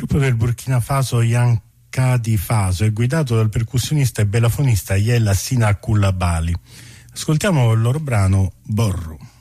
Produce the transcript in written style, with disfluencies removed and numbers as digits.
gruppo del Burkina Faso Yankadi Faso è guidato dal percussionista e belafonista Yella Sina Coulibaly. Ascoltiamo il loro brano Borru.